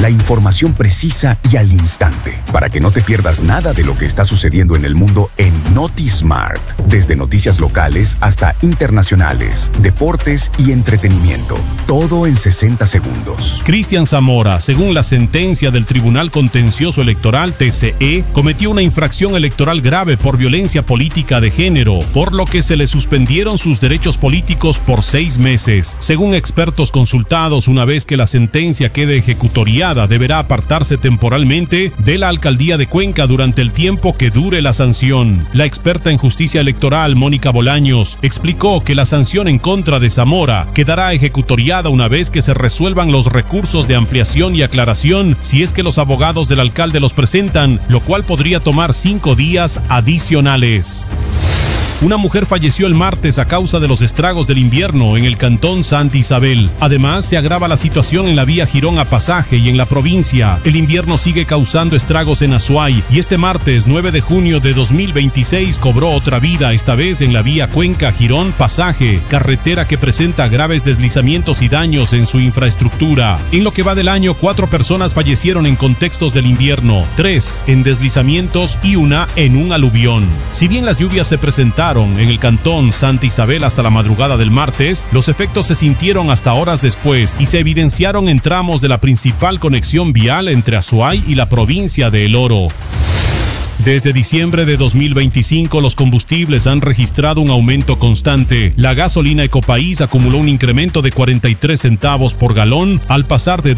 La información precisa y al instante, para que no te pierdas nada de lo que está sucediendo en el mundo en NotiSmart. Desde noticias locales hasta internacionales, deportes y entretenimiento. Todo en 60 segundos. Cristian Zamora, según la sentencia del Tribunal Contencioso Electoral TCE, cometió una infracción electoral grave por violencia política de género, por lo que se le suspendieron sus derechos políticos por 6 meses. Según expertos consultados, una vez que la sentencia quede ejecutoriada, deberá apartarse temporalmente de la alcaldía de Cuenca durante el tiempo que dure la sanción. La experta en justicia electoral, Mónica Bolaños, explicó que la sanción en contra de Zamora quedará ejecutoriada una vez que se resuelvan los recursos de ampliación y aclaración, si es que los abogados del alcalde los presentan, lo cual podría tomar 5 días adicionales. Una mujer falleció el martes a causa de los estragos del invierno en el cantón Santa Isabel. Además, se agrava la situación en la vía Girón a Pasaje y en la provincia. El invierno sigue causando estragos en Azuay y este martes 9 de junio de 2026 cobró otra vida, esta vez en la vía Cuenca-Girón Pasaje, carretera que presenta graves deslizamientos y daños en su infraestructura. En lo que va del año, 4 personas fallecieron en contextos del invierno, 3 en deslizamientos y 1 en un aluvión. Si bien las lluvias se presentaron en el cantón Santa Isabel hasta la madrugada del martes, los efectos se sintieron hasta horas después y se evidenciaron en tramos de la principal conexión vial entre Azuay y la provincia de El Oro. Desde diciembre de 2025, los combustibles han registrado un aumento constante. La gasolina Ecopaís acumuló un incremento de 43 centavos por galón, al pasar de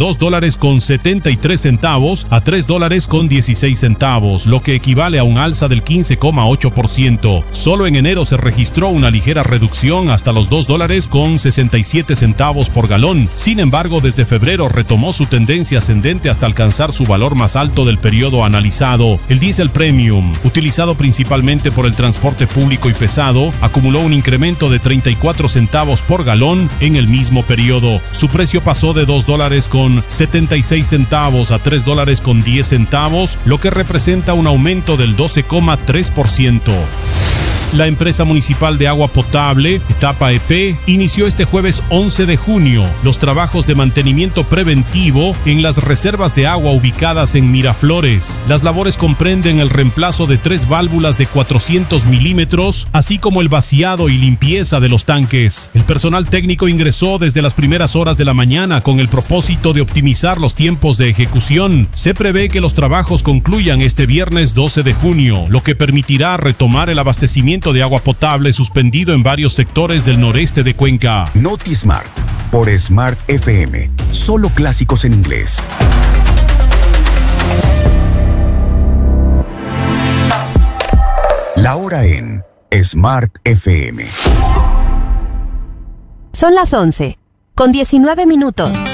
$2.73 a $3.16, lo que equivale a un alza del 15,8%. Solo en enero se registró una ligera reducción hasta los $2.67 por galón. Sin embargo, desde febrero retomó su tendencia ascendente hasta alcanzar su valor más alto del periodo analizado. El diésel premium, utilizado principalmente por el transporte público y pesado, acumuló un incremento de 34 centavos por galón en el mismo periodo. Su precio pasó de $2.76 a $3.10, lo que representa un aumento del 12,3%. La empresa municipal de agua potable, Etapa EP, inició este jueves 11 de junio los trabajos de mantenimiento preventivo en las reservas de agua ubicadas en Miraflores. Las labores comprenden el reemplazo de 3 válvulas de 400 milímetros, así como el vaciado y limpieza de los tanques. El personal técnico ingresó desde las primeras horas de la mañana con el propósito de optimizar los tiempos de ejecución. Se prevé que los trabajos concluyan este viernes 12 de junio, lo que permitirá retomar el abastecimiento de agua potable suspendido en varios sectores del noreste de Cuenca. NotiSmart, por Smart FM. Solo clásicos en inglés. La hora en Smart FM. Son las 11:19 minutos.